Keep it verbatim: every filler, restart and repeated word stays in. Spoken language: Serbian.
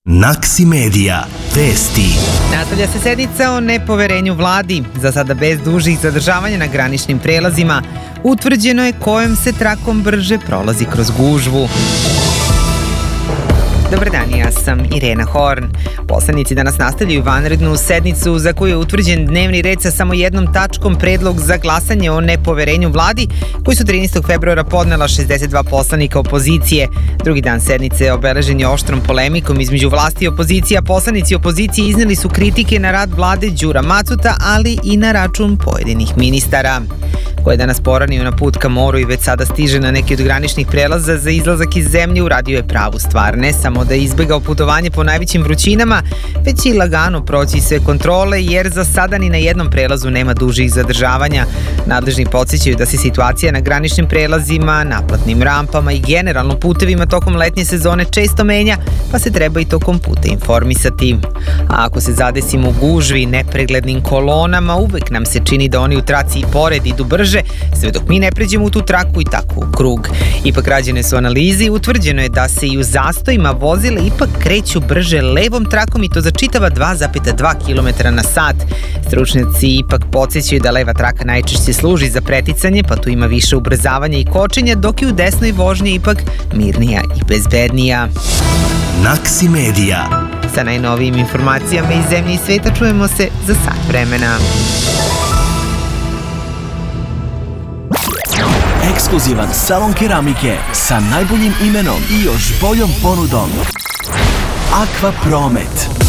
Naksimedija vesti. Nastavlja se sednica o nepoverenju vladi. Za sada bez dužih zadržavanja na graničnim prelazima utvrđeno je kojom se trakom brže prolazi kroz gužvu. Dobar dan, ja sam Irena Horn. Poslanici danas nastavljaju vanrednu sednicu za koju je utvrđen dnevni red sa samo jednom tačkom, predlog za glasanje o nepoverenju vladi, koji su trinaestog februara podnela šezdeset dva poslanika opozicije. Drugi dan sednice obeležen je oštrom polemikom između vlasti i opozicije, a poslanici opozicije izneli su kritike na rad vlade Đura Macuta, ali i na račun pojedinih ministara. Ko je danas poranio na put ka moru i već sada stiže na neki od graničnih prelaza za izlazak iz zemlje, uradio je pravu stvar. Ne samo da je izbegao putovanje po najvećim vrućinama, već i lagano proći sve kontrole, jer za sada ni na jednom prelazu nema dužih zadržavanja. Nadležni podsjećaju da se situacija na graničnim prelazima, naplatnim rampama i generalno putevima tokom letnje sezone često menja, pa se treba i tokom puta informisati. A ako se zadesimo u gužvi nepreglednim kolonama, uvek nam se čini da oni u traci i pored idu brže, sve dok mi ne pređemo u tu traku i tako u krug. Ipak rađene su analize i utvrđeno je da se i u zastojima vozile ipak kreću brže levom trakom, i to za čitava dva zarez dva kilometra na sat. Stručnjaci ipak podsjećaju da leva traka najčešće služi za preticanje, pa tu ima više ubrzavanja i kočenja, dok je u desnoj vožnji ipak mirnija i bezbednija. Naksimedija. Sa najnovijim informacijama iz zemlje i sveta čujemo se za sat vremena. Ekskluzivan salon keramike sa najboljim imenom i još boljom ponudom. Aqua Promet.